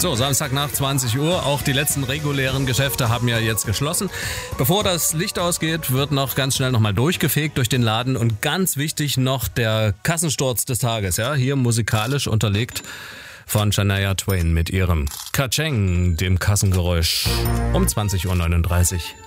So, Samstag nach 20 Uhr. Auch die letzten regulären Geschäfte haben ja jetzt geschlossen. Bevor das Licht ausgeht, wird noch ganz schnell nochmal durchgefegt durch den Laden. Und ganz wichtig noch der Kassensturz des Tages. Ja, hier musikalisch unterlegt von Shania Twain mit ihrem Ka-Cheng, dem Kassengeräusch um 20.39 Uhr.